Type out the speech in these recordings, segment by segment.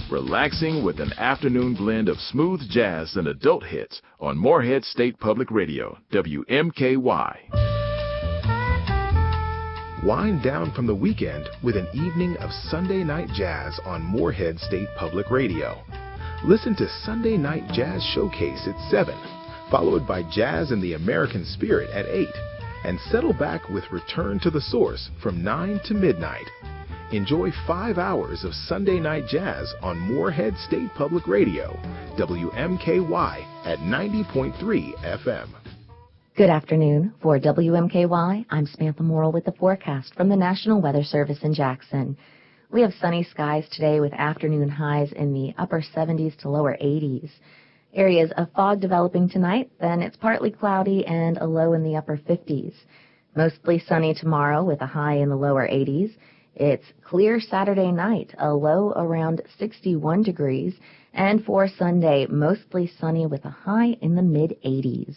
relaxing with an afternoon blend of smooth jazz and adult hits on Morehead State Public Radio, WMKY. Wind down from the weekend with an evening of Sunday Night Jazz on Morehead State Public Radio. Listen to Sunday Night Jazz Showcase at 7, followed by Jazz and the American Spirit at 8, and settle back with Return to the Source from 9 to midnight. Enjoy 5 hours of Sunday Night Jazz on Morehead State Public Radio, WMKY at 90.3 FM. Good afternoon. For WMKY, I'm Samantha Morrill with the forecast from the National Weather Service in Jackson. We have sunny skies today with afternoon highs in the upper 70s to lower 80s. Areas of fog developing tonight, then it's partly cloudy and a low in the upper 50s. Mostly sunny tomorrow with a high in the lower 80s. It's clear Saturday night, a low around 61 degrees. And for Sunday, mostly sunny with a high in the mid-80s.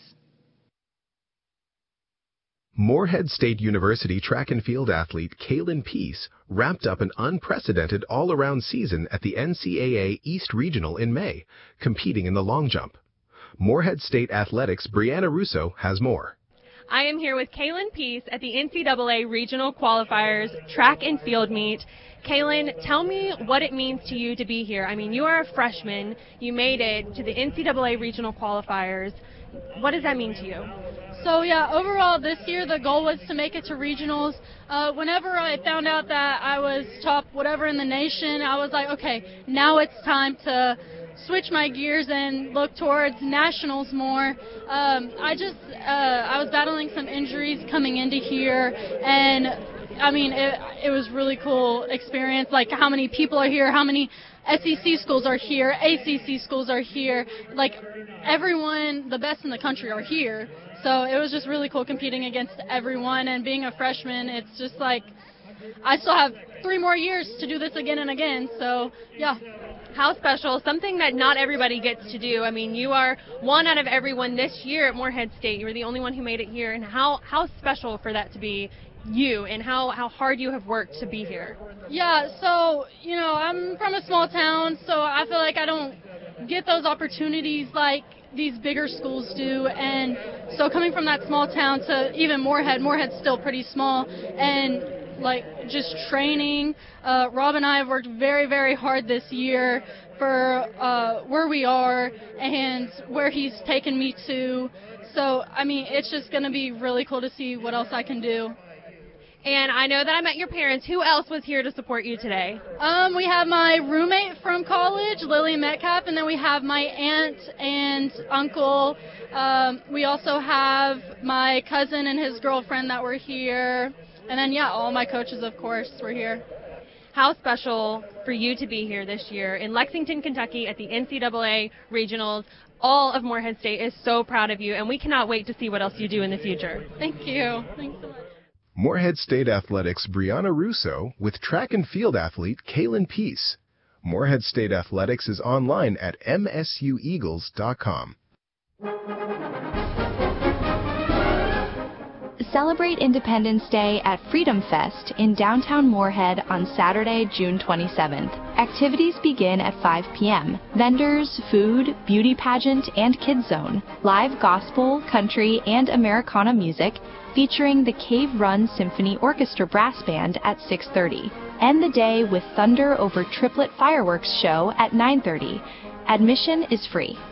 Morehead State University track and field athlete Kaylin Peace wrapped up an unprecedented all-around season at the NCAA East Regional in May, competing in the long jump. Morehead State Athletics' Brianna Russo has more. I am here with Kaylin Peace at the NCAA Regional Qualifiers track and field meet. Kaylin, tell me what it means to you to be here. I mean, you are a freshman. You made it to the NCAA Regional Qualifiers. What does that mean to you? So, yeah, overall this year the goal was to make it to regionals. Whenever I found out that I was top whatever in the nation, I was like, okay, now it's time to switch my gears and look towards nationals more. I was battling some injuries coming into here, and I mean, it was really cool experience, like how many people are here, how many SEC schools are here, ACC schools are here, like everyone, the best in the country are here. So it was just really cool competing against everyone, and being a freshman, it's just like I still have 3 more years to do this again and again, so yeah. How special, something that not everybody gets to do. I mean, you are one out of everyone this year at Morehead State. You were the only one who made it here, and how special for that to be you, and how hard you have worked to be here. Yeah, so, you know, I'm from a small town, so I feel like I don't get those opportunities like these bigger schools do, and so coming from that small town to even Morehead's still pretty small, and like just training. Rob and I have worked very, very hard this year for where we are and where he's taken me to. So, I mean, it's just going to be really cool to see what else I can do. And I know that I met your parents. Who else was here to support you today? We have my roommate from college, Lily Metcalf, and then we have my aunt and uncle. We also have my cousin and his girlfriend that were here. And then, yeah, all my coaches, of course, were here. How special for you to be here this year in Lexington, Kentucky at the NCAA Regionals. All of Morehead State is so proud of you, and we cannot wait to see what else you do in the future. Thank you. Thanks so much. Morehead State Athletics' Brianna Russo with track and field athlete Kaylin Peace. Morehead State Athletics is online at msueagles.com. Celebrate Independence Day at Freedom Fest in downtown Morehead on Saturday, June 27th. Activities begin at 5 p.m. Vendors, food, beauty pageant, and kids zone. Live gospel, country, and Americana music featuring the Cave Run Symphony Orchestra Brass Band at 6:30. End the day with Thunder Over Triplet Fireworks Show at 9:30. Admission is free.